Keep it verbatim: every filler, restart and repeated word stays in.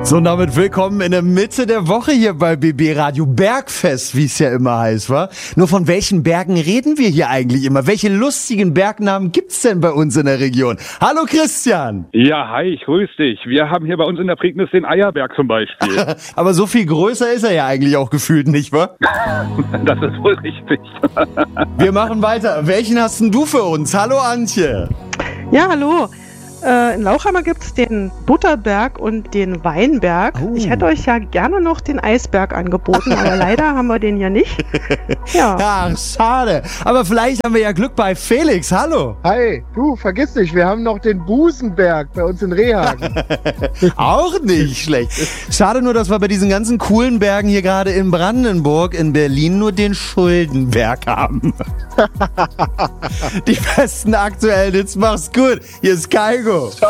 So, und damit willkommen in der Mitte der Woche hier bei B B Radio Bergfest, wie es ja immer heißt, wa? Nur von welchen Bergen reden wir hier eigentlich immer? Welche lustigen Bergnamen gibt's denn bei uns in der Region? Hallo Christian! Ja, hi, ich grüß dich. Wir haben hier bei uns in der Prignitz den Eierberg zum Beispiel. Aber so viel größer ist er ja eigentlich auch gefühlt nicht, wa? Das ist wohl richtig. Wir machen weiter. Welchen hast denn du für uns? Hallo Antje! Ja, hallo. Äh, in Lauchhammer gibt es den Butterberg und den Weinberg. Oh. Ich hätte euch ja gerne noch den Eisberg angeboten, aber leider haben wir den ja nicht. Ja. Ach, schade. Aber vielleicht haben wir ja Glück bei Felix. Hallo! Hi, du, vergiss nicht, wir haben noch den Busenberg bei uns in Rehhagen. Auch nicht schlecht. Schade nur, dass wir bei diesen ganzen coolen Bergen hier gerade in Brandenburg, in Berlin nur den Schuldenberg haben. Die besten aktuellen Hits. Mach's gut. Hier ist Kaigo.